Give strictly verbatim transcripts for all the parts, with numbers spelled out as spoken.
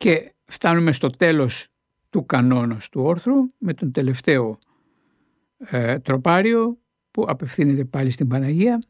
Και φτάνουμε στο τέλος του κανόνος του όρθρου με τον τελευταίο ε, τροπάριο που απευθύνεται πάλι στην Παναγία.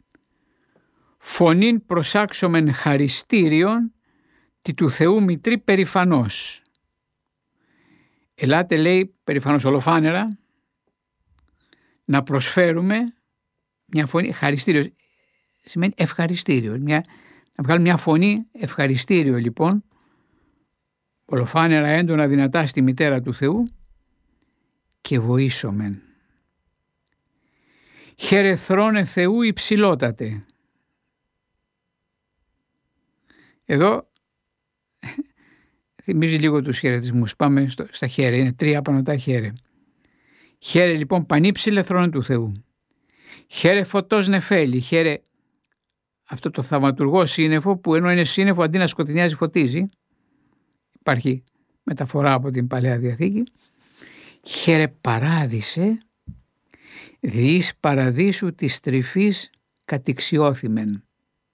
«Φωνήν προσάξομεν χαριστήριον τι του Θεού μητρή περηφανός». Ελάτε, λέει, περηφανώς ολοφάνερα να προσφέρουμε μια φωνή, χαριστήριος σημαίνει ευχαριστήριο, μια, να βγάλουμε μια φωνή ευχαριστήριο λοιπόν, ολοφάνερα, έντονα, δυνατά στη μητέρα του Θεού και βοήσομεν. Χαίρε θρόνε Θεού υψηλότατε. Εδώ θυμίζει λίγο τους χαιρετισμούς. Πάμε στο, στα χαίρε, είναι τρία πάνω τα χαίρε. Χαίρε λοιπόν πανύψηλε θρόνε του Θεού. Χαίρε φωτός νεφέλη. Χαίρε αυτό το θαυματουργό σύννεφο που ενώ είναι σύννεφο αντί να σκοτεινιάζει φωτίζει. Υπάρχει μεταφορά από την Παλαιά Διαθήκη. Χαίρε παράδεισε διείς παραδείσου της τρυφής κατηξιώθημεν.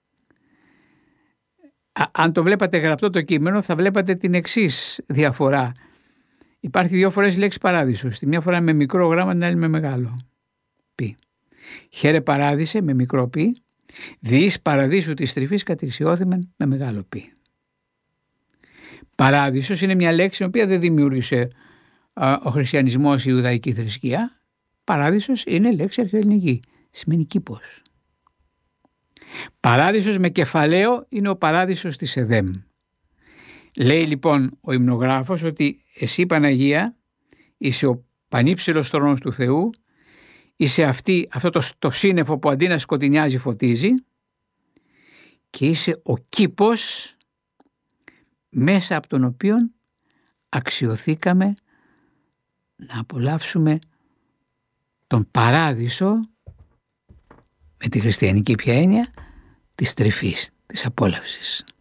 Αν το βλέπατε γραπτό το κείμενο θα βλέπατε την εξής διαφορά. Υπάρχει δύο φορές η λέξη παράδεισος. Τη μια φορά με μικρό γράμμα, την άλλη με μεγάλο. Πι. Χαίρε παράδεισε με μικρό πι. Διείς παραδείσου της τρυφής κατηξιώθημεν με μεγάλο πι. Παράδεισος είναι μια λέξη η οποία δεν δημιούργησε α, ο χριστιανισμός, η Ιουδαϊκή θρησκεία. Παράδεισος είναι λέξη αρχαιοελληνική. Σημαίνει κήπος. Παράδεισος με κεφαλαίο είναι ο παράδεισος της Εδέμ. Λέει λοιπόν ο υμνογράφος ότι εσύ Παναγία είσαι ο πανύψηλος θρόνος του Θεού, είσαι αυτή, αυτό το, το σύννεφο που αντί να σκοτεινιάζει φωτίζει και είσαι ο κήπος μέσα από τον οποίον αξιωθήκαμε να απολαύσουμε τον παράδεισο με τη χριστιανική πια έννοια της τρυφής, της απόλαυσης.